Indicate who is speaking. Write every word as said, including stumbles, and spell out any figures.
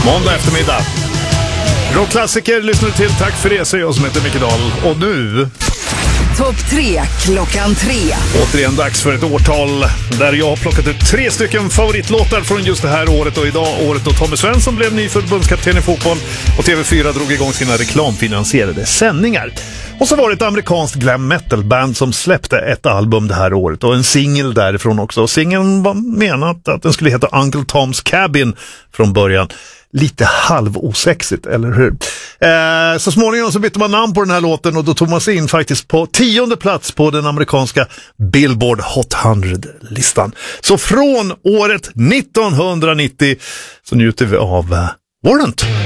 Speaker 1: Måndag eftermiddag. Rockklassiker lyssnar du till. Tack för det, säger jag som heter Micke Dahl. Och nu...
Speaker 2: Topp tre klockan tre.
Speaker 1: Återigen dags för ett årtal där jag har plockat ut tre stycken favoritlåtar från just det här året. Och idag året då Tommy Svensson blev ny förbundskapten i fotboll och T V fyra drog igång sina reklamfinansierade sändningar. Och så var det ett amerikanskt glam metal band som släppte ett album det här året och en singel därifrån också. Och singeln var menat att den skulle heta Uncle Tom's Cabin från början. Lite halvosexigt, eller hur? Eh, så småningom så bytte man namn på den här låten och då tog man sig in faktiskt på tionde plats på den amerikanska Billboard Hot hundra-listan. Så från året nittonhundranittio så njuter vi av uh, Warrant.